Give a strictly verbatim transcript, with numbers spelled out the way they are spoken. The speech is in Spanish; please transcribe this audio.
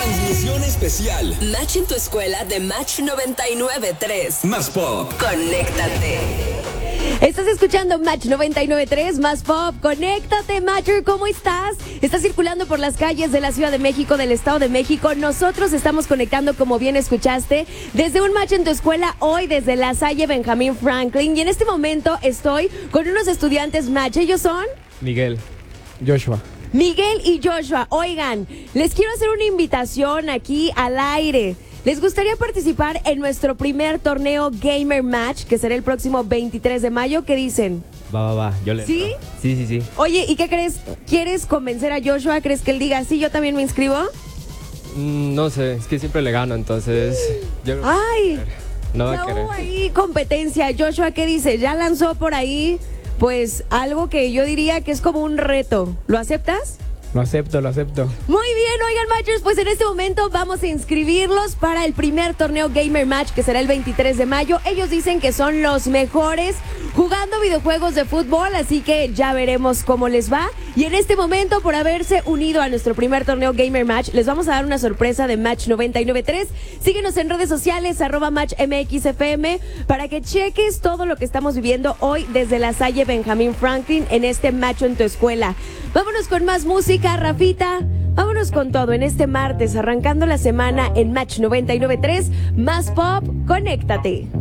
Transmisión especial. Match en tu escuela de Match noventa y nueve punto tres. Más Pop. Conéctate. Estás escuchando Match noventa y nueve punto tres, Más Pop. Conéctate, Matcher, ¿cómo estás? Estás circulando por las calles de la Ciudad de México, del Estado de México. Nosotros estamos conectando, como bien escuchaste, desde un Match en tu escuela, hoy desde la Salle Benjamin Franklin. Y en este momento estoy con unos estudiantes Match. ¿Ellos son? Miguel, Joshua. Miguel y Joshua. Oigan, les quiero hacer una invitación aquí al aire. ¿Les gustaría participar en nuestro primer torneo Gamer Match, que será el próximo veintitrés de mayo? ¿Qué dicen? Va, va, va, yo le ¿Sí? entro. Sí, sí, sí. Oye, ¿y qué crees? ¿Quieres convencer a Joshua? ¿Crees que él diga, sí, yo también me inscribo? Mm, no sé, es que siempre le gano, entonces... Yo creo que ¡Ay! no va Ya a querer. hubo ahí competencia. Joshua, ¿qué dice? Ya lanzó por ahí, pues, algo que yo diría que es como un reto. ¿Lo aceptas? Lo acepto, lo acepto. Muy bien, oigan, Matchers, pues en este momento vamos a inscribirlos para el primer torneo Gamer Match, que será el veintitrés de mayo. Ellos dicen que son los mejores jugando videojuegos de fútbol, así que ya veremos cómo les va. Y en este momento, por haberse unido a nuestro primer torneo Gamer Match, les vamos a dar una sorpresa de Match noventa y nueve punto tres. Síguenos en redes sociales, arroba Match M X F M, para que cheques todo lo que estamos viviendo hoy desde la Salle Benjamin Franklin en este Match en tu escuela. Vámonos con más música, Rafita. Vámonos con todo en este martes, arrancando la semana en Match noventa y nueve punto tres. Más Pop, conéctate.